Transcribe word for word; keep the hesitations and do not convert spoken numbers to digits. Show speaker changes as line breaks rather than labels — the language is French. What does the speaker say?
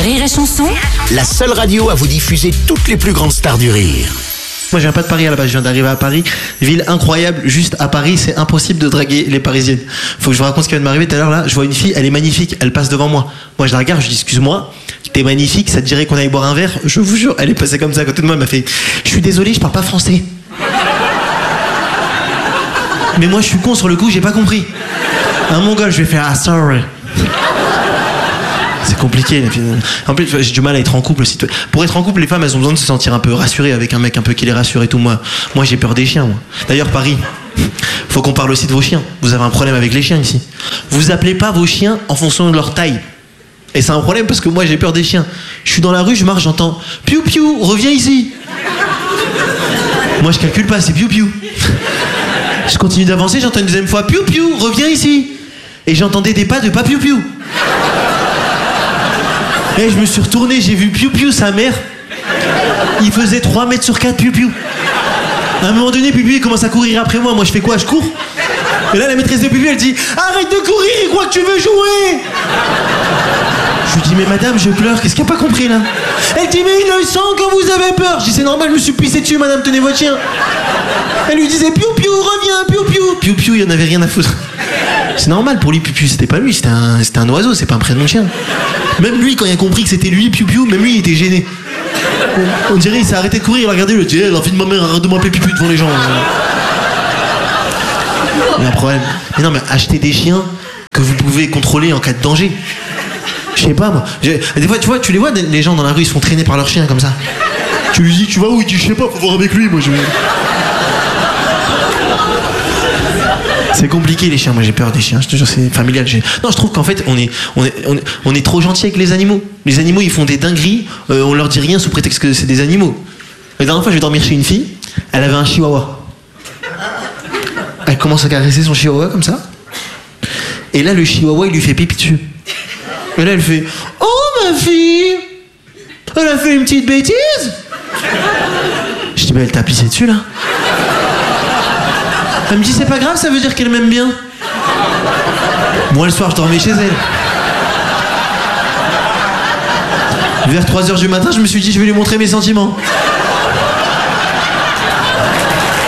Rire et Chanson,
La seule radio à vous diffuser toutes les plus grandes stars du rire.
Moi je viens pas de Paris à la base, je viens d'arriver à Paris. Ville incroyable, juste à Paris, c'est impossible de draguer les Parisiennes. Faut que je vous raconte ce qui vient de m'arriver tout à l'heure là. Je vois une fille, elle est magnifique, elle passe devant moi. Moi je la regarde, je dis excuse-moi, t'es magnifique, ça te dirait qu'on aille boire un verre? Je vous jure, elle est passée comme ça à côté de moi, elle m'a fait je suis désolé, je parle pas français. Mais moi je suis con sur le coup, j'ai pas compris. Un mongol, je vais faire ah sorry. C'est compliqué. En plus, j'ai du mal à être en couple aussi. Pour être en couple, les femmes, elles ont besoin de se sentir un peu rassurées avec un mec un peu qui les rassure et tout. Moi, moi j'ai peur des chiens. Moi. D'ailleurs, Paris, faut qu'on parle aussi de vos chiens. Vous avez un problème avec les chiens ici. Vous appelez pas vos chiens en fonction de leur taille. Et c'est un problème parce que moi, j'ai peur des chiens. Je suis dans la rue, je marche, j'entends piou piou, reviens ici. Moi, je calcule pas, c'est piou piou. Je continue d'avancer, j'entends une deuxième fois piou piou, reviens ici. Et j'entendais des pas de pas piou piou. Et je me suis retourné, j'ai vu Piou Piou, sa mère. Il faisait trois mètres sur quatre, Piou Piou. À un moment donné, Piou Piou, il commence à courir après moi. Moi, je fais quoi? Je cours. Et là, la maîtresse de Piou Piou, elle dit arrête de courir, il croit que tu veux jouer. Je lui dis mais madame, je pleure, qu'est-ce qu'elle a pas compris là? Elle dit mais il le sent quand vous avez peur. Je dis c'est normal, je me suis pissé dessus, madame, tenez votre chien. Elle lui disait Piou Piou, reviens, Piou Piou. Piou Piou, il en avait rien à foutre. C'est normal pour lui, Piou Piou, c'était pas lui, c'était un, c'était un oiseau, c'est pas un prénom de chien. Même lui, quand il a compris que c'était lui, Piou Piou, même lui, il était gêné. On, on dirait il s'est arrêté de courir, il a regardé, il a dit hey, la fille de ma mère, arrête de m'appeler Piou Piou devant les gens. Il y a un problème. Mais non, mais achetez des chiens que vous pouvez contrôler en cas de danger. Je sais pas, moi. J'ai, des fois, tu vois, tu les vois, les gens dans la rue, ils se font traîner par leurs chiens comme ça. Tu lui dis, tu vas où? Il dit, je sais pas, faut voir avec lui, moi je vais. C'est compliqué les chiens, moi j'ai peur des chiens, je te jure, c'est familial. J'ai... Non, je trouve qu'en fait on est, on, est, on, est, on est trop gentil avec les animaux. Les animaux ils font des dingueries, euh, on leur dit rien sous prétexte que c'est des animaux. La dernière fois je vais dormir chez une fille, elle avait un chihuahua. Elle commence à caresser son chihuahua comme ça. Et là le chihuahua il lui fait pipi dessus. Et là elle fait oh ma fille, elle a fait une petite bêtise. Je dis mais elle t'a pissé dessus là. Elle me dit c'est pas grave, ça veut dire qu'elle m'aime bien. Moi le soir je dormais chez elle. Vers trois heures du matin je me suis dit je vais lui montrer mes sentiments.